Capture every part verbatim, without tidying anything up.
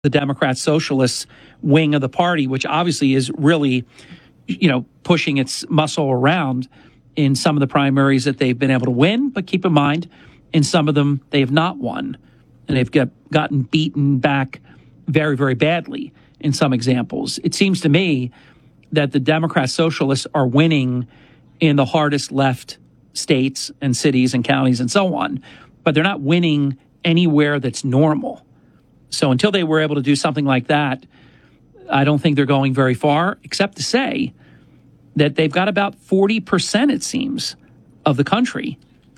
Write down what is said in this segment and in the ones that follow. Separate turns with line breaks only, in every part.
the Democrat Socialist wing of the party, which obviously is really, you know, pushing its muscle around in some of the primaries that they've been able to win. But keep in mind, in some of them, they have not won. And they've got, gotten beaten back very, very badly in some examples. It seems to me that the Democrat Socialists are winning in the hardest left states and cities and counties and so on, but they're not winning anywhere that's normal. So until they were able to do something like that, I don't think they're going very far, except to say that they've got about forty percent, it seems, of the country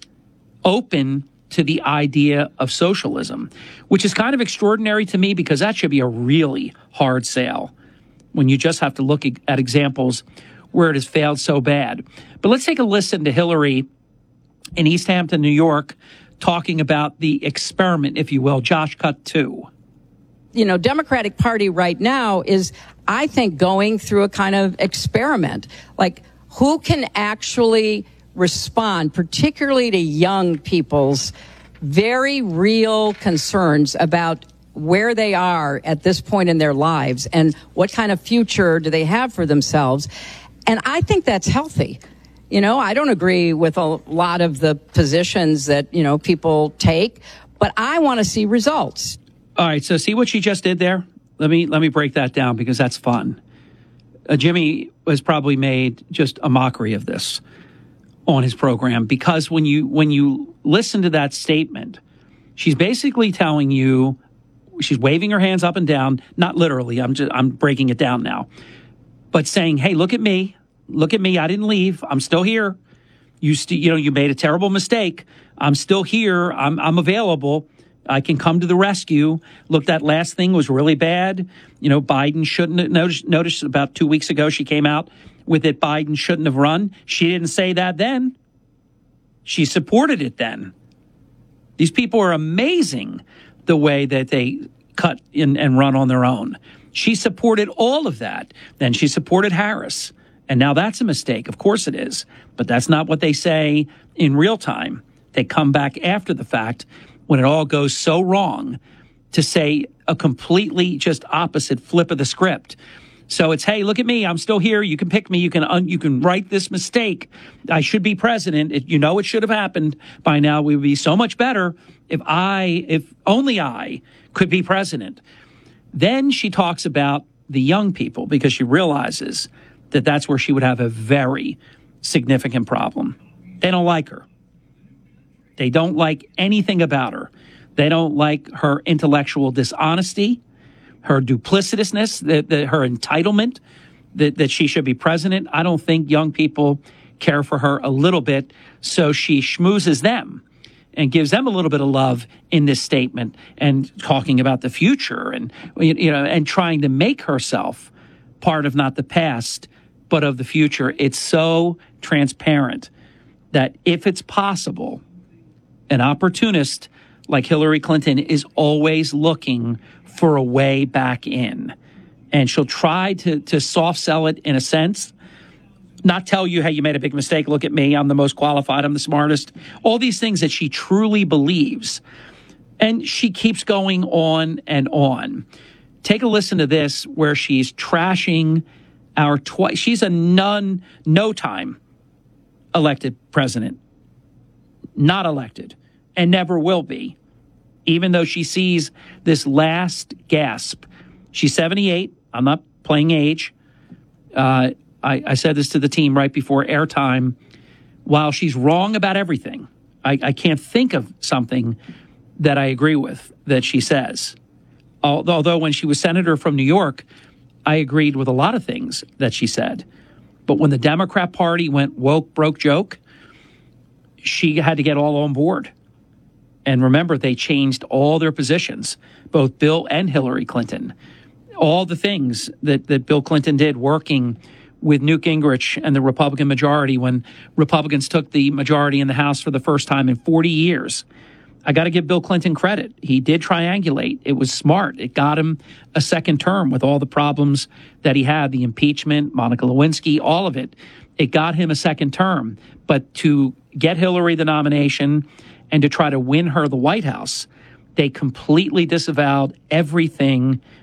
open to the idea of socialism, which is kind of extraordinary to me because that should be a really hard sale when you just have to look at examples where it has failed so bad. But let's take a listen to Hillary in East Hampton, New York, talking about the experiment, if you will. Josh, cut two.
You know, Democratic Party right now is, I think, going through a kind of experiment. Like, who can actually respond, particularly to young people's very real concerns about where they are at this point in their lives and what kind of future do they have for themselves. And I think that's healthy. You know, I don't agree with a lot of the positions that, you know, people take, but I want to see results.
All right, so see what she just did there? Let me let me break that down because that's fun. Uh, Jimmy has probably made just a mockery of this on his program because when you when you listen to that statement, she's basically telling you, she's waving her hands up and down, not literally, I'm just I'm breaking it down now, but saying, "Hey, look at me. Look at me. I didn't leave. I'm still here. You st- you know, you made a terrible mistake. I'm still here. I'm I'm available. I can come to the rescue. Look, that last thing was really bad. You know, Biden shouldn't have noticed, noticed about two weeks ago she came out with it. Biden shouldn't have run. She didn't say that then. She supported it then. These people are amazing the way that they cut in and run on their own. She supported all of that. Then she supported Harris. And now that's a mistake. Of course it is. But that's not what they say in real time. They come back after the fact when it all goes so wrong to say a completely just opposite flip of the script. So it's, hey, look at me. I'm still here. You can pick me. You can un- you can right this mistake. I should be president. It, you know it should have happened by now. We would be so much better if I, if only I could be president. Then she talks about the young people because she realizes that that's where she would have a very significant problem. They don't like her. They don't like anything about her. They don't like her intellectual dishonesty, her duplicitousness, the, the, her entitlement that, that she should be president. I don't think young people care for her a little bit, so she schmoozes them and gives them a little bit of love in this statement and talking about the future and, you know, and trying to make herself part of not the past, but of the future. It's so transparent that if it's possible, an opportunist like Hillary Clinton is always looking for a way back in. And she'll try to, to soft sell it in a sense, not tell you, hey, you made a big mistake. Look at me. I'm the most qualified. I'm the smartest. All these things that she truly believes. And she keeps going on and on. Take a listen to this where she's trashing our twice. She's a none, no time elected president. Not elected, and never will be, even though she sees this last gasp. She's seventy-eight. I'm not playing age. Uh, I, I said this to the team right before airtime. While she's wrong about everything, I, I can't think of something that I agree with that she says. Although when she was senator from New York, I agreed with a lot of things that she said. But when the Democrat Party went woke, broke, joke, she had to get all on board. And remember, they changed all their positions, both Bill and Hillary Clinton. All the things that, that Bill Clinton did working with Newt Gingrich and the Republican majority when Republicans took the majority in the House for the first time in forty years. I got to give Bill Clinton credit. He did triangulate. It was smart. It got him a second term with all the problems that he had, the impeachment, Monica Lewinsky, all of it. It got him a second term. But to get Hillary the nomination and to try to win her the White House, They completely disavowed everything